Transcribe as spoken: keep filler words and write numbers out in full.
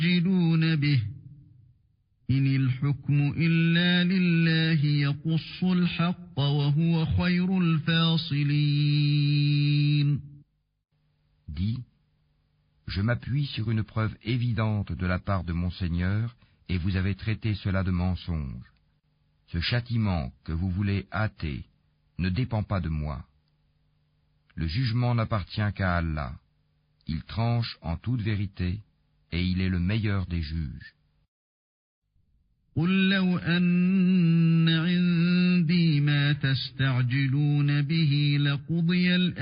تستعجلون به إن الحكم إلا لله يقص الحق وهو خير الفاصلين. Dis, je m'appuie sur une preuve évidente de la part de mon Seigneur, et vous avez traité cela de mensonge. Ce châtiment que vous voulez hâter ne dépend pas de moi. Le jugement n'appartient qu'à Allah. Il tranche en toute vérité, et il est le meilleur des juges. قل لو أن عندي ما تستعجلون به لقضي الأمر